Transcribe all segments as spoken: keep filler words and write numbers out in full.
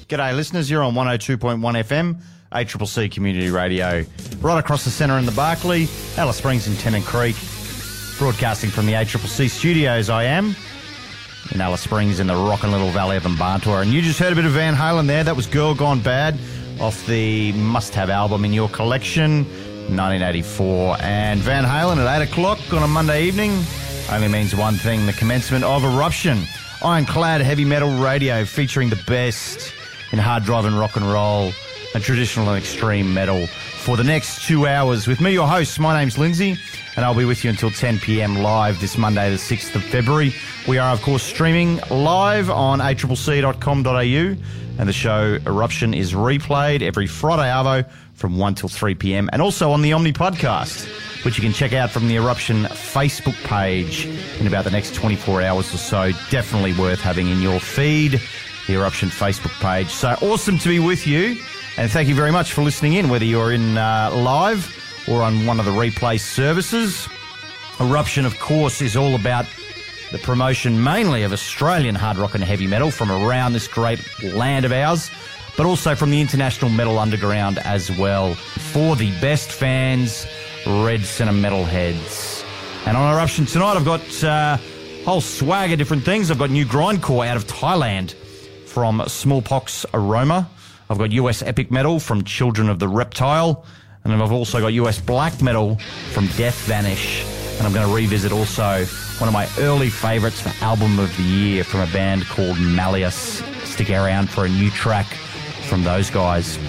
G'day, listeners. You're on one oh two point one F M, A C C C Community Radio. Right across the centre in the Barkly, Alice Springs and Tennant Creek. Broadcasting from the A C C C studios, I am, in Alice Springs in the rockin' little valley of Mbantua. And you just heard a bit of Van Halen there. That was Girl Gone Bad off the must-have album in your collection, nineteen eighty-four. And Van Halen at eight o'clock on a Monday evening only means one thing, the commencement of Eruption. Ironclad heavy metal radio featuring the best in hard driving rock and roll and traditional and extreme metal for the next two hours. With me, your host, my name's Lindsay, and I'll be with you until ten p.m. live this Monday, the sixth of February. We are, of course, streaming live on a c c c dot com dot a u, and the show Eruption is replayed every Friday arvo from one till three p.m. and also on the Omni podcast, which you can check out from the Eruption Facebook page in about the next twenty-four hours or so. Definitely worth having in your feed, the Eruption Facebook page. So awesome to be with you, and thank you very much for listening in, whether you're in uh, live or on one of the replay services. Eruption, of course, is all about the promotion mainly of Australian hard rock and heavy metal from around this great land of ours, but also from the international metal underground as well. For the best fans, Red Centre metalheads. And on Eruption tonight, I've got uh, a whole swag of different things. I've got new grindcore out of Thailand from Smallpox Aroma. I've got U S epic metal from Children of the Reptile. And then I've also got U S black metal from Death Vanish. And I'm going to revisit also one of my early favourites for Album of the Year from a band called Malleus. Stick around for a new track from those guys.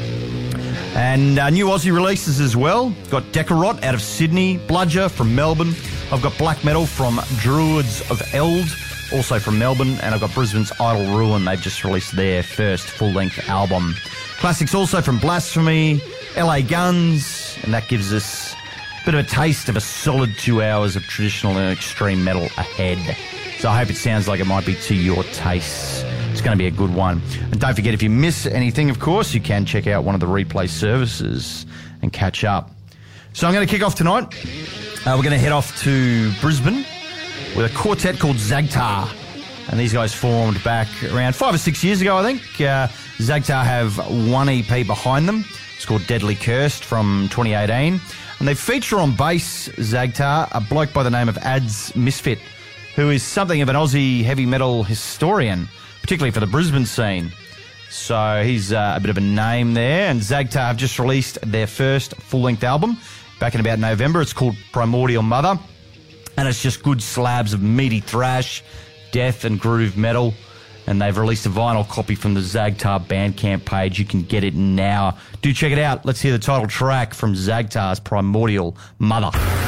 And uh, new Aussie releases as well. Got Decorot out of Sydney, Bludger from Melbourne. I've got black metal from Druids of Eld, also from Melbourne. And I've got Brisbane's Idle Ruin. They've just released their first full-length album. Classics also from Blasphemy, L A Guns, and that gives us a bit of a taste of a solid two hours of traditional and extreme metal ahead. So I hope it sounds like it might be to your tastes. It's going to be a good one. And don't forget, if you miss anything, of course, you can check out one of the replay services and catch up. So I'm going to kick off tonight. Uh, we're going to head off to Brisbane with a quartet called Zagtar. And these guys formed back around five or six years ago, I think. Uh, Zagtar have one E P behind them. It's called Deadly Cursed from twenty eighteen. And they feature on bass, Zagtar, a bloke by the name of Ads Misfit, who is something of an Aussie heavy metal historian, particularly for the Brisbane scene. So he's uh, a bit of a name there. And Zagtar have just released their first full-length album back in about November. It's called Primordial Mother. And it's just good slabs of meaty thrash, death and groove metal. And they've released a vinyl copy from the Zagtar Bandcamp page. You can get it now. Do check it out. Let's hear the title track from Zagtar's Primordial Mother.